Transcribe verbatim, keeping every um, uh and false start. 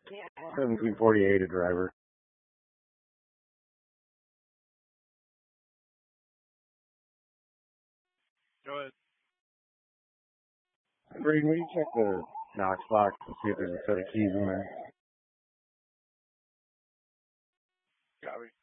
seventeen forty-eight, a driver. Go ahead. Braden, will you check the Knox box to see if there's a set of keys in there? Copy.